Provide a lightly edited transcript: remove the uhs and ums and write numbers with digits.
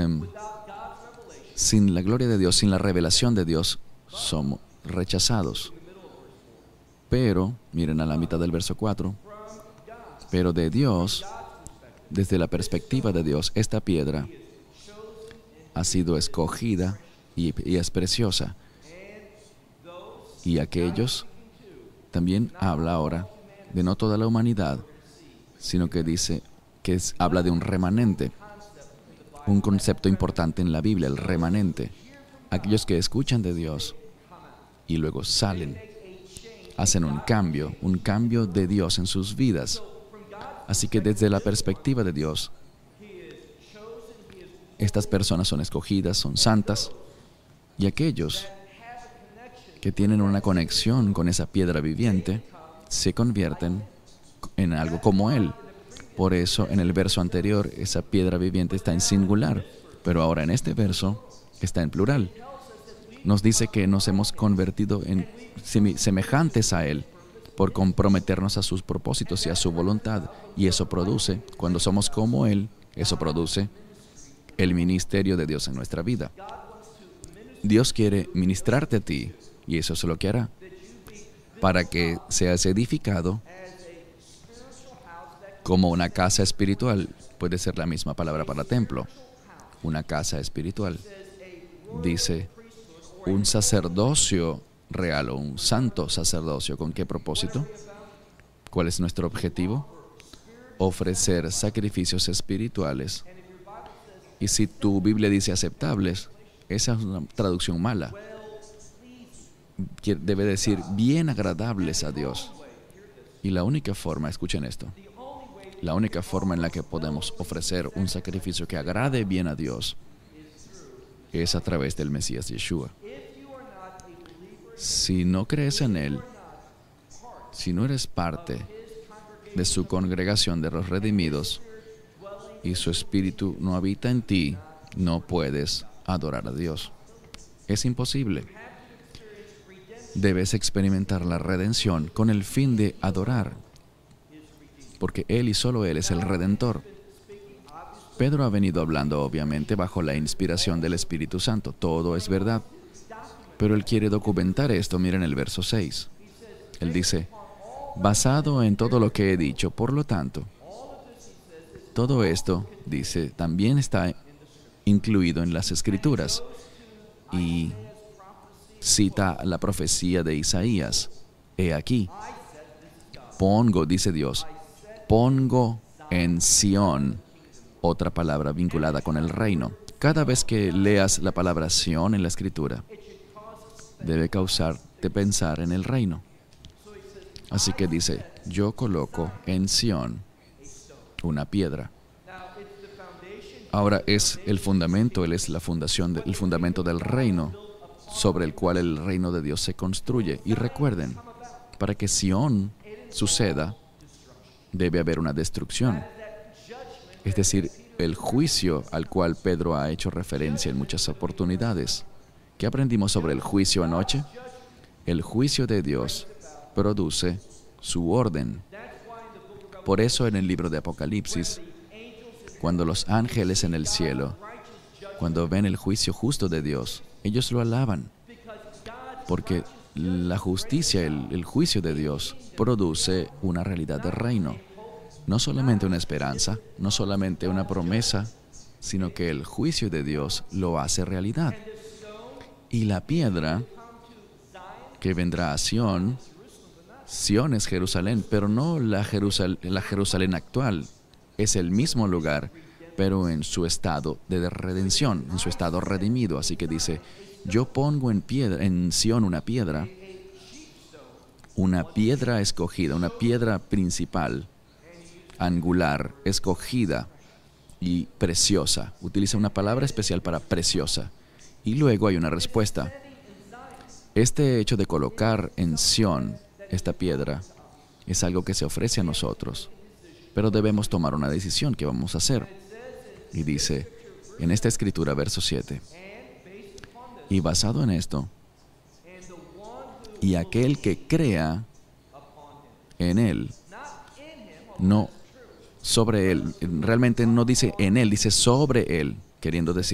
sin la gloria de Dios, sin la revelación de Dios, somos rechazados. Pero, miren a la mitad del verso 4, pero de Dios, desde la perspectiva de Dios, esta piedra ha sido escogida y es preciosa. Y aquellos, también habla ahora de no toda la humanidad, sino que dice que habla de un remanente, un concepto importante en la Biblia, el remanente. Aquellos que escuchan de Dios y luego salen, hacen un cambio de Dios en sus vidas. Así que desde la perspectiva de Dios, estas personas son escogidas, son santas, y aquellos que tienen una conexión con esa piedra viviente se convierten en algo como Él. Por eso en el verso anterior esa piedra viviente está en singular, pero ahora en este verso está en plural. Nos dice que nos hemos convertido en semejantes a Él por comprometernos a sus propósitos y a su voluntad. Y eso produce, cuando somos como Él, eso produce el ministerio de Dios en nuestra vida. Dios quiere ministrarte a ti, y eso es lo que hará, para que seas edificado como una casa espiritual. Puede ser la misma palabra para templo. Una casa espiritual. Dice, un sacerdocio real o un santo sacerdocio. ¿Con qué propósito? ¿Cuál es nuestro objetivo? Ofrecer sacrificios espirituales. Y si tu Biblia dice aceptables, esa es una traducción mala. Debe decir bien agradables a Dios. Y la única forma, escuchen esto, la única forma en la que podemos ofrecer un sacrificio que agrade bien a Dios es a través del Mesías Yeshua. Si no crees en Él, si no eres parte de su congregación de los redimidos y su espíritu no habita en ti, no puedes adorar a Dios. Es imposible. Debes experimentar la redención con el fin de adorar, porque Él y solo Él es el Redentor. Pedro ha venido hablando, obviamente, bajo la inspiración del Espíritu Santo. Todo es verdad. Pero él quiere documentar esto. Miren el verso 6. Él dice, basado en todo lo que he dicho, por lo tanto, todo esto, dice, también está incluido en las Escrituras. Y cita la profecía de Isaías. He aquí, pongo, dice Dios, pongo en Sión, otra palabra vinculada con el reino. Cada vez que leas la palabra Sión en la Escritura, debe causarte pensar en el reino. Así que dice, yo coloco en Sión una piedra. Ahora es el fundamento, Él es la fundación, el fundamento del reino, sobre el cual el reino de Dios se construye. Y recuerden, para que Sión suceda, debe haber una destrucción. Es decir, el juicio al cual Pedro ha hecho referencia en muchas oportunidades. ¿Qué aprendimos sobre el juicio anoche? El juicio de Dios produce su orden. Por eso en el libro de Apocalipsis, cuando los ángeles en el cielo, cuando ven el juicio justo de Dios, ellos lo alaban. Porque la justicia, el juicio de Dios, produce una realidad de reino. No solamente una esperanza, no solamente una promesa, sino que el juicio de Dios lo hace realidad. Y la piedra que vendrá a Sión, Sión es Jerusalén, pero no la Jerusalén actual. Es el mismo lugar, pero en su estado de redención, en su estado redimido. Así que dice, yo pongo en Sión una piedra escogida, una piedra principal, angular, escogida y preciosa. Utiliza una palabra especial para preciosa. Y luego hay una respuesta. Este hecho de colocar en Sión esta piedra es algo que se ofrece a nosotros, pero debemos tomar una decisión. ¿Qué vamos a hacer? Y dice, en esta escritura, verso 7, y basado en esto, y aquel que crea en Él, no sobre Él, realmente no dice en Él, dice sobre Él, queriendo decir